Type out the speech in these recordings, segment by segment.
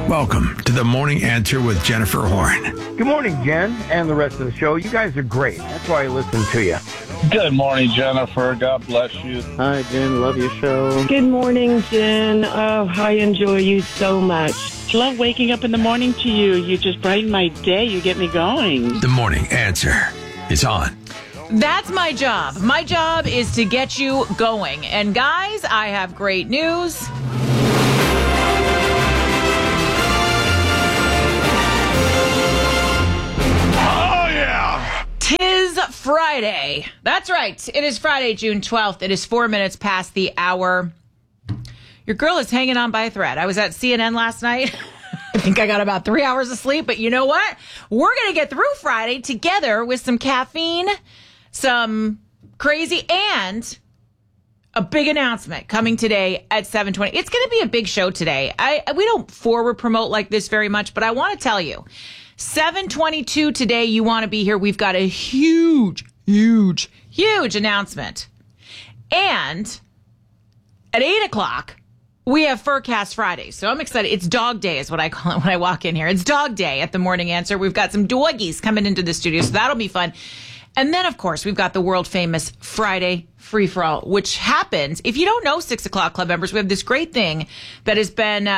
Welcome to the Morning Answer with Jennifer Horn. Good morning, Jen, and the rest of the show. You guys are great. That's why I listen to you. Good morning, Jennifer. God bless you. Hi, Jen. Love your show. Good morning, Jen. Oh, I enjoy you so much. Love waking up in the morning to you. You just brighten my day. You get me going. The Morning Answer is on. That's my job. My job is to get you going. And guys, I have great news. Oh, yeah! 'Tis Friday. That's right. It is Friday, June 12th. It is 4 minutes past the hour. Your girl is hanging on by a thread. I was at CNN last night. I think I got about 3 hours of sleep, but you know what? We're going to get through Friday together with some caffeine, some crazy, and a big announcement coming today at 7:20. It's going to be a big show today. We don't forward promote like this very much, but I want to tell you, 7:22 today, you want to be here. We've got a huge announcement. And at 8 o'clock, we have Furcast Friday. So I'm excited. It's dog day is what I call it when I walk in here. It's dog day at the Morning Answer. We've got some doggies coming into the studio, so that'll be fun. And then, of course, we've got the world famous Friday free-for-all, which happens. If you don't know 6 o'clock club members, we have this great thing that has been,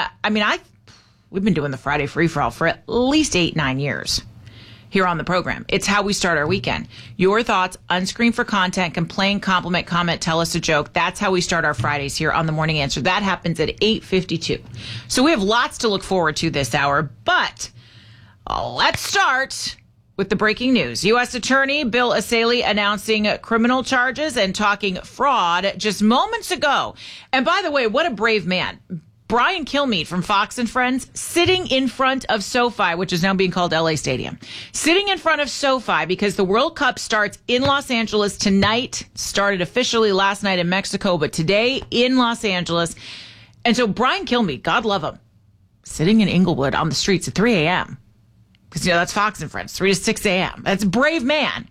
we've been doing the Friday free-for-all for at least 8-9 years here on the program. It's how we start our weekend. Your thoughts, unscreen for content, complain, compliment, comment, tell us a joke. That's how we start our Fridays here on the Morning Answer. That happens at 8:52. So we have lots to look forward to this hour, but let's start with the breaking news. U.S. Attorney Bill Asaley announcing criminal charges and talking fraud just moments ago. And by the way, what a brave man. Brian Kilmeade from Fox and Friends sitting in front of SoFi, which is now being called LA Stadium. Sitting in front of SoFi because the World Cup starts in Los Angeles tonight. Started officially last night in Mexico, but today in Los Angeles. And so Brian Kilmeade, God love him, sitting in Inglewood on the streets at 3 a.m. Because, that's Fox and Friends, 3 to 6 a.m. That's a brave man.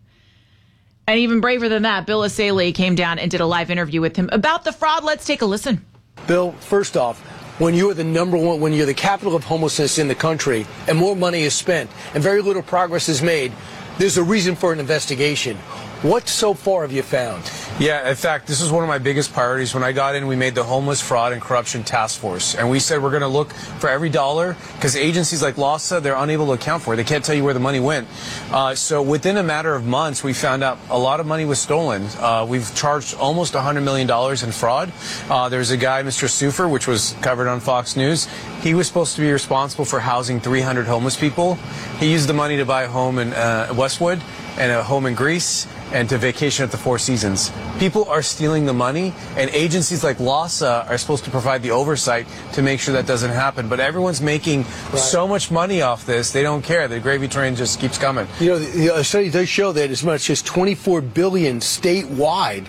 And even braver than that, Bill Asaley came down and did a live interview with him about the fraud. Let's take a listen. Bill, first off, when you're the number one, when you're the capital of homelessness in the country and more money is spent and very little progress is made, there's a reason for an investigation. What so far have you found? Yeah, in fact, this is one of my biggest priorities. When I got in, we made the Homeless Fraud and Corruption Task Force. And we said we're going to look for every dollar because agencies like LAHSA, they're unable to account for it. They can't tell you where the money went. So within a matter of months, we found out a lot of money was stolen. We've charged almost $100 million in fraud. There's a guy, Mr. Sufer, which was covered on Fox News. He was supposed to be responsible for housing 300 homeless people. He used the money to buy a home in Westwood and a home in Greece and to vacation at the Four Seasons. People are stealing the money, and agencies like LAHSA are supposed to provide the oversight to make sure that doesn't happen. But everyone's making so much money off this, they don't care. The gravy train just keeps coming. The study does show that as much as $24 billion statewide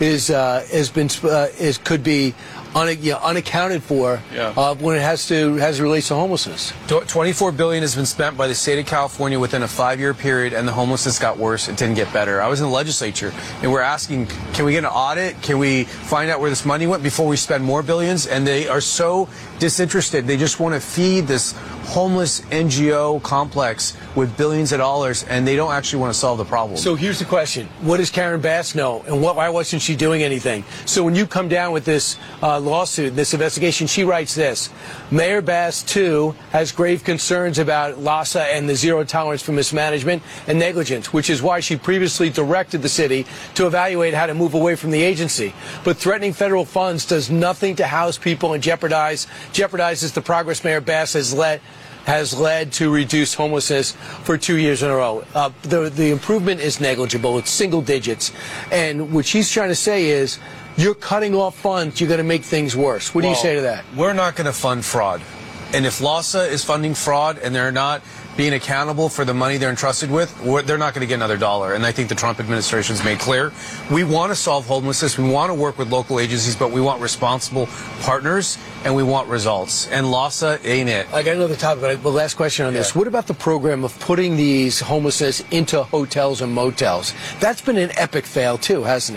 could be unaccounted for when it relates to homelessness. $24 billion has been spent by the state of California within a 5-year period, and the homelessness got worse. It didn't get better. I was in the legislature, and we're asking, can we get an audit? Can we find out where this money went before we spend more billions? And they are so disinterested. They just want to feed this homeless NGO complex with billions of dollars, and they don't actually want to solve the problem. So here's the question. What does Karen Bass know, and why wasn't she doing anything? So when you come down with this lawsuit, this investigation, she writes this: Mayor Bass, too, has grave concerns about LAHSA and the zero tolerance for mismanagement and negligence, which is why she previously directed the city to evaluate how to move away from the agency. But threatening federal funds does nothing to house people and jeopardizes the progress Mayor Bass has led to reduce homelessness for 2 years in a row. The improvement is negligible. It's single digits. And what she's trying to say is, you're cutting off funds, you're going to make things worse. What do you say to that? We're not going to fund fraud. And if LAHSA is funding fraud and they're not being accountable for the money they're entrusted with, they're not going to get another dollar. And I think the Trump administration's made clear. We want to solve homelessness. We want to work with local agencies, but we want responsible partners and we want results. And LAHSA ain't it. I got another topic, but last question on this. What about the program of putting these homelessness into hotels and motels? That's been an epic fail, too, hasn't it?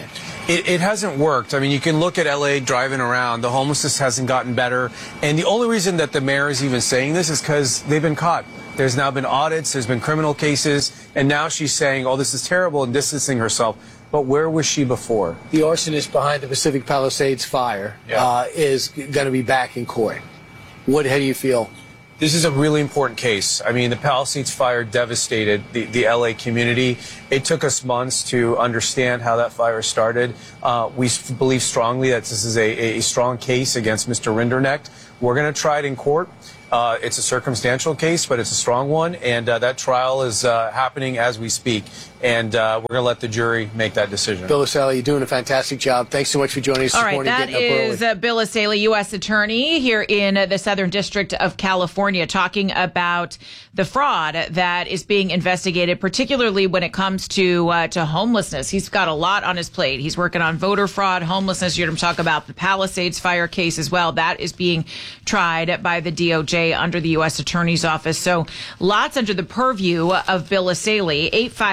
It hasn't worked. I mean, you can look at LA driving around. The homelessness hasn't gotten better. And the only reason that the mayor is even saying this is because they've been caught. There's now been audits, there's been criminal cases, and now she's saying, oh, this is terrible, and distancing herself. But where was she before? The arsonist behind the Pacific Palisades fire is going to be back in court. How do you feel? This is a really important case. I mean, the Palisades fire devastated the LA community. It took us months to understand how that fire started. We believe strongly that this is a strong case against Mr. Rinderknecht. We're going to try it in court. It's a circumstantial case, but it's a strong one, and that trial is happening as we speak, and we're going to let the jury make that decision. Bill Essayli, you're doing a fantastic job. Thanks so much for joining us this morning. All right, that is Bill Essayli, U.S. Attorney here in the Southern District of California, talking about the fraud that is being investigated, particularly when it comes to homelessness. He's got a lot on his plate. He's working on voter fraud, homelessness. You're going to talk about the Palisades fire case as well. That is being tried by the DOJ under the U.S. Attorney's Office. So lots under the purview of Bill Essayli.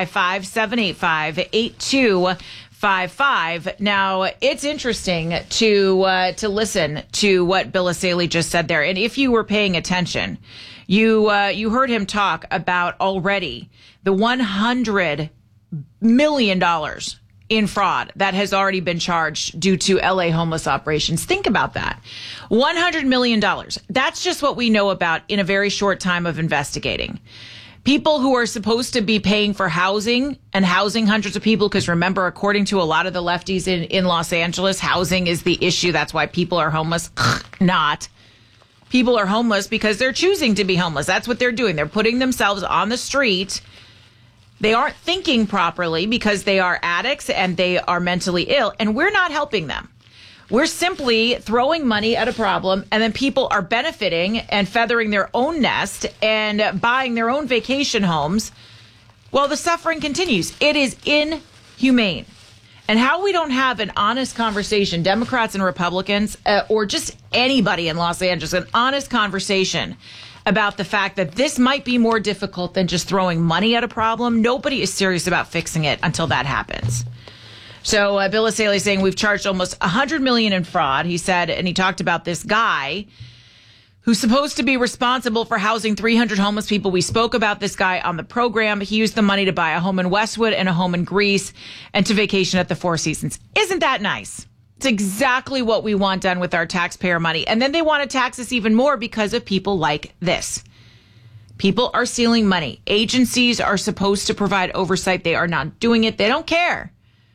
855-785-8255. Now, it's interesting to listen to what Bill Essayli just said there. And if you were paying attention, you heard him talk about already the $100 million in fraud that has already been charged due to LA homeless operations. Think about that. $100 million. That's just what we know about in a very short time of investigating. People who are supposed to be paying for housing and housing hundreds of people, because remember, according to a lot of the lefties in Los Angeles, housing is the issue. That's why people are homeless. Not. People are homeless because they're choosing to be homeless. That's what they're doing. They're putting themselves on the street. They aren't thinking properly because they are addicts and they are mentally ill, and we're not helping them. We're simply throwing money at a problem, and then people are benefiting and feathering their own nest and buying their own vacation homes while the suffering continues. It is inhumane. And how we don't have an honest conversation, Democrats and Republicans, or just anybody in Los Angeles, an honest conversation about the fact that this might be more difficult than just throwing money at a problem. Nobody is serious about fixing it until that happens. So Bill Essayli saying we've charged almost $100 million in fraud. He said, and he talked about this guy who's supposed to be responsible for housing 300 homeless people. We spoke about this guy on the program. He used the money to buy a home in Westwood and a home in Greece and to vacation at the Four Seasons. Isn't that nice? It's exactly what we want done with our taxpayer money. And then they want to tax us even more because of people like this. People are stealing money. Agencies are supposed to provide oversight. They are not doing it. They don't care.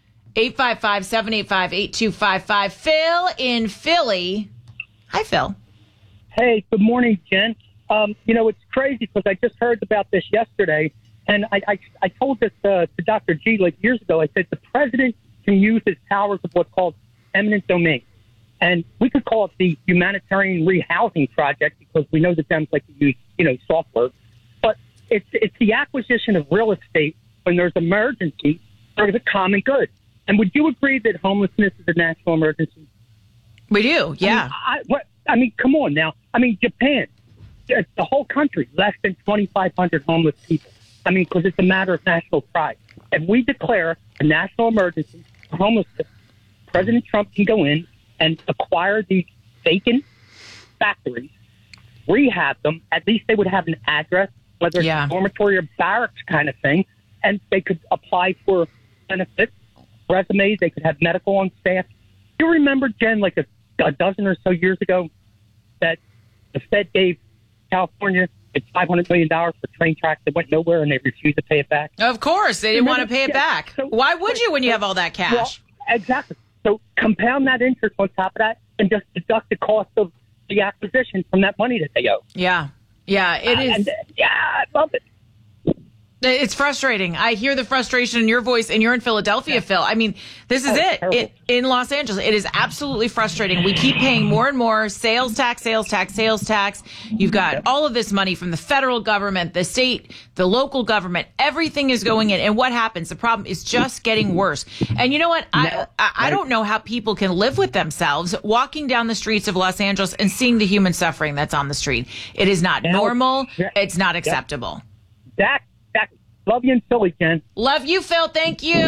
855-785-8255. Phil in Philly. Hi, Phil. Hey, good morning, Jen. It's crazy because I just heard about this yesterday, and I told this to Dr. G years ago. I said the president can use his powers of what's called eminent domain. And we could call it the humanitarian rehousing project because we know that Dems like to use, soft words. But it's the acquisition of real estate when there's emergency for the common good. And would you agree that homelessness is a national emergency? We do, yeah. I mean, come on now. I mean, Japan, the whole country, less than 2,500 homeless people. I mean, because it's a matter of national pride. If we declare a national emergency for homelessness, President Trump can go in and acquire these vacant factories, rehab them. At least they would have an address, whether it's a dormitory or barracks kind of thing, and they could apply for benefits, resumes. They could have medical on staff. You remember, Jen, like a dozen or so years ago, that the Fed gave California $500 million for train tracks that went nowhere, and they refused to pay it back? Of course. They didn't want to pay it back. So, why would you when you have all that cash? Well, exactly. So compound that interest on top of that and just deduct the cost of the acquisition from that money that they owe. Yeah. Yeah, it is. I love it. It's frustrating. I hear the frustration in your voice, and you're in Philadelphia, Phil. I mean, this is it. In Los Angeles, it is absolutely frustrating. We keep paying more and more sales tax. You've got all of this money from the federal government, the state, the local government. Everything is going in. And what happens? The problem is just getting worse. And you know what? I don't know how people can live with themselves walking down the streets of Los Angeles and seeing the human suffering that's on the street. It is not normal. It's not acceptable. Love you in Philly, Jen. Love you, Phil. Thank you.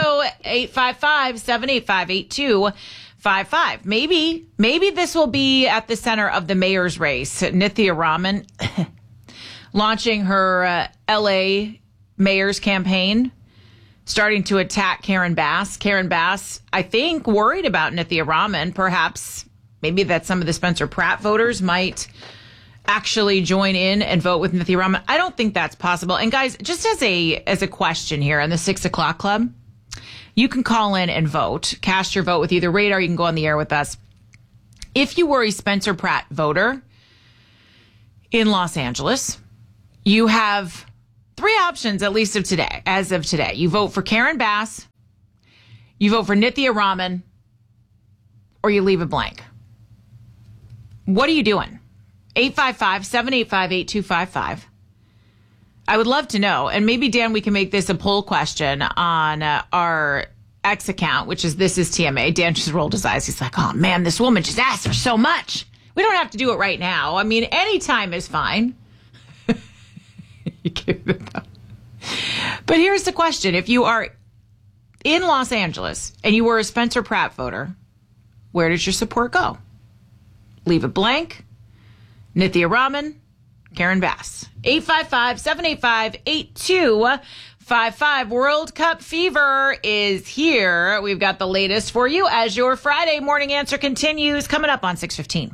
855-785-8255. Maybe this will be at the center of the mayor's race. Nithya Raman launching her L.A. mayor's campaign, starting to attack Karen Bass. Karen Bass, I think, worried about Nithya Raman. Perhaps maybe that some of the Spencer Pratt voters might actually join in and vote with Nithya Raman. I don't think that's possible. And guys, just as a question here in the 6 o'clock club, you can call in and vote. Cast your vote with either Radar. You can go on the air with us. If you were a Spencer Pratt voter in Los Angeles, you have 3 options, at least as of today. You vote for Karen Bass, you vote for Nithya Raman, or you leave it blank. What are you doing? 855-785-8255. I would love to know. And maybe, Dan, we can make this a poll question on our X account, which is This Is TMA. Dan just rolled his eyes. He's like, oh, man, this woman just asked for so much. We don't have to do it right now. I mean, any time is fine. But here's the question. If you are in Los Angeles and you were a Spencer Pratt voter, where does your support go? Leave it blank. Nithya Raman, Karen Bass. 855-785-8255. World Cup fever is here. We've got the latest for you as your Friday morning answer continues, coming up on 6:15.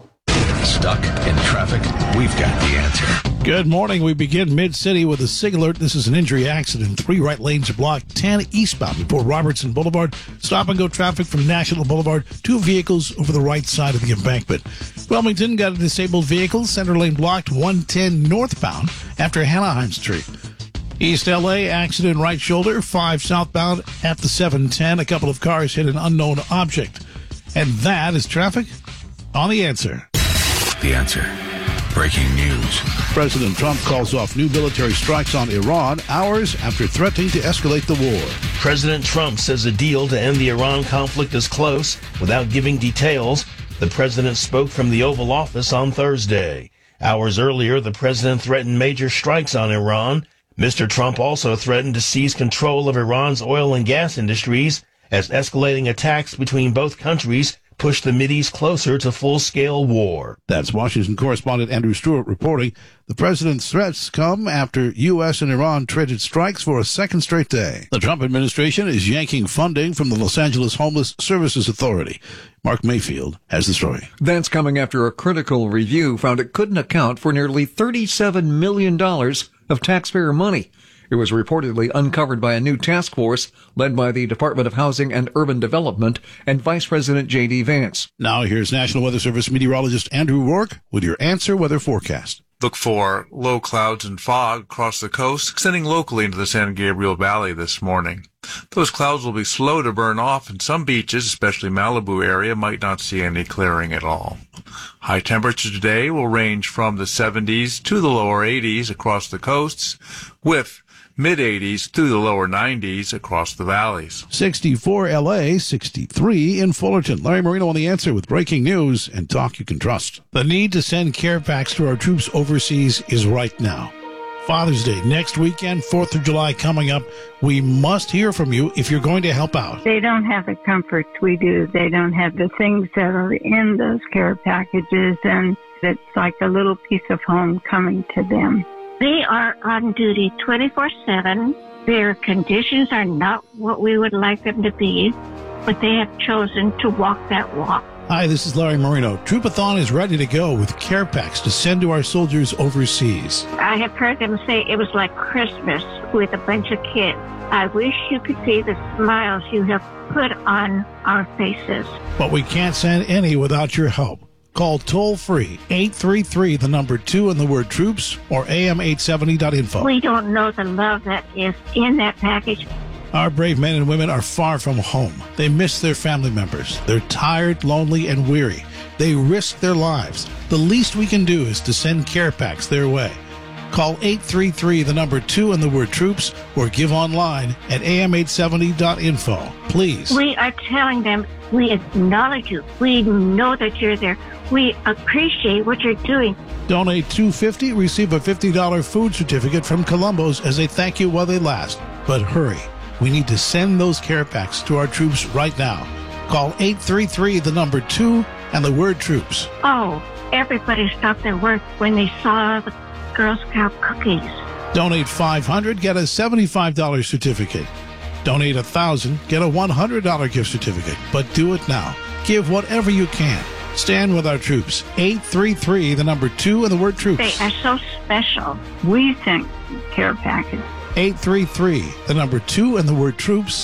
Stuck in traffic? We've got the answer. Good morning. We begin mid-city with a SIG alert. This is an injury accident. 3 right lanes are blocked. 10 eastbound before Robertson Boulevard. Stop-and-go traffic from National Boulevard. 2 vehicles over the right side of the embankment. Wilmington got a disabled vehicle. Center lane blocked. 110 northbound after Anaheim Street. East L.A. accident right shoulder. 5 southbound at the 710. A couple of cars hit an unknown object. And that is traffic on The Answer. The Answer. Breaking news. President Trump calls off new military strikes on Iran hours after threatening to escalate the war. President Trump says a deal to end the Iran conflict is close. Without giving details, the president spoke from the Oval Office on Thursday. Hours earlier, the president threatened major strikes on Iran. Mr. Trump also threatened to seize control of Iran's oil and gas industries as escalating attacks between both countries push the Mideast closer to full-scale war. That's Washington correspondent Andrew Stewart reporting. The president's threats come after U.S. and Iran traded strikes for a second straight day. The Trump administration is yanking funding from the Los Angeles Homeless Services Authority. Mark Mayfield has the story. That's coming after a critical review found it couldn't account for nearly $37 million of taxpayer money. It was reportedly uncovered by a new task force led by the Department of Housing and Urban Development and Vice President J.D. Vance. Now here's National Weather Service meteorologist Andrew Rourke with your Answer Weather forecast. Look for low clouds and fog across the coast, extending locally into the San Gabriel Valley this morning. Those clouds will be slow to burn off, and some beaches, especially Malibu area, might not see any clearing at all. High temperatures today will range from the 70s to the lower 80s across the coasts, with mid-80s through the lower 90s across the valleys. 64 L.A., 63 in Fullerton. Larry Marino on The Answer with breaking news and talk you can trust. The need to send care packs to our troops overseas is right now. Father's Day next weekend, 4th of July coming up. We must hear from you if you're going to help out. They don't have the comforts we do. They don't have the things that are in those care packages, and it's like a little piece of home coming to them. They are on duty 24/7. Their conditions are not what we would like them to be, but they have chosen to walk that walk. Hi, this is Larry Marino. Troopathon is ready to go with care packs to send to our soldiers overseas. I have heard them say it was like Christmas with a bunch of kids. I wish you could see the smiles you have put on our faces. But we can't send any without your help. Call toll-free 833, the number 2 and the word troops, or am870.info. We don't know the love that is in that package. Our brave men and women are far from home. They miss their family members. They're tired, lonely, and weary. They risk their lives. The least we can do is to send care packs their way. Call 833, the number 2 and the word troops, or give online at am870.info. Please. We are telling them we acknowledge you. We know that you're there. We appreciate what you're doing. Donate $250, receive a $50 food certificate from Columbo's as a thank you while they last. But hurry, we need to send those care packs to our troops right now. Call 833-2 and the word troops. Oh, everybody stopped their work when they saw the Girl Scout cookies. Donate $500, get a $75 certificate. Donate $1,000, get a $100 gift certificate. But do it now. Give whatever you can. Stand with our troops. 833-2 and the word troops. They are so special. We think care package. 833-2 and the word troops.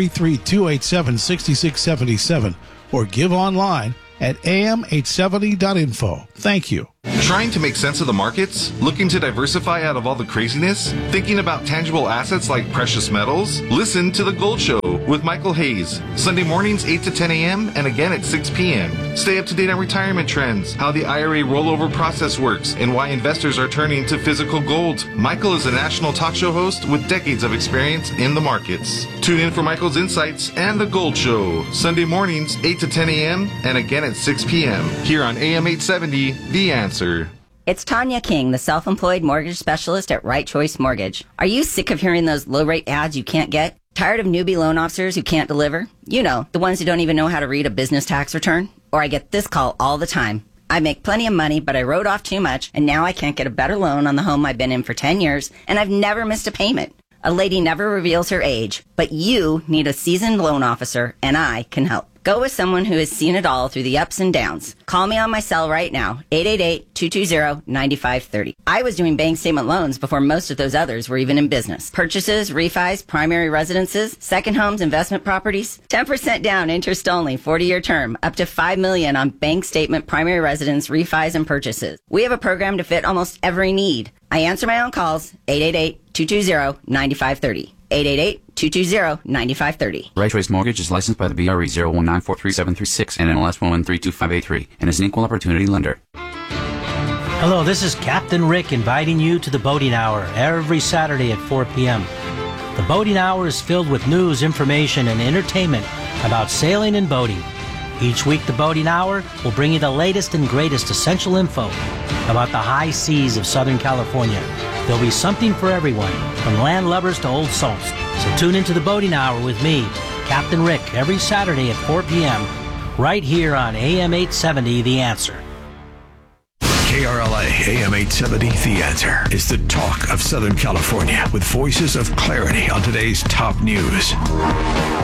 833-287-6677. Or give online at am870.info. Thank you. Trying to make sense of the markets? Looking to diversify out of all the craziness? Thinking about tangible assets like precious metals? Listen to The Gold Show with Michael Hayes. Sunday mornings 8 to 10 a.m. and again at 6 p.m. Stay up to date on retirement trends, how the IRA rollover process works, and why investors are turning to physical gold. Michael is a national talk show host with decades of experience in the markets. Tune in for Michael's insights and The Gold Show. Sunday mornings 8 to 10 a.m. and again at 6 p.m. here on AM 870, The Answer. It's Tanya King, the self-employed mortgage specialist at Right Choice Mortgage. Are you sick of hearing those low-rate ads you can't get? Tired of newbie loan officers who can't deliver? You know, the ones who don't even know how to read a business tax return? Or I get this call all the time. I make plenty of money, but I wrote off too much, and now I can't get a better loan on the home I've been in for 10 years, and I've never missed a payment. A lady never reveals her age, but you need a seasoned loan officer, and I can help. Go with someone who has seen it all through the ups and downs. Call me on my cell right now, 888-220-9530. I was doing bank statement loans before most of those others were even in business. Purchases, refis, primary residences, second homes, investment properties. 10% down, interest only, 40-year term, up to $5 million on bank statement, primary residence, refis, and purchases. We have a program to fit almost every need. I answer my own calls, 888-220-9530. 888-220-9530. Right Choice Mortgage is licensed by the BRE 019433736 and NLS 1132583 and is an equal opportunity lender. Hello, this is Captain Rick inviting you to the Boating Hour every Saturday at 4 p.m. The Boating Hour is filled with news, information, and entertainment about sailing and boating. Each week, the Boating Hour will bring you the latest and greatest essential info about the high seas of Southern California. There'll be something for everyone, from landlubbers to old salts. So tune into the Boating Hour with me, Captain Rick, every Saturday at 4 p.m., right here on AM 870, The Answer. KRLA AM 870, The Answer, is the talk of Southern California with voices of clarity on today's top news.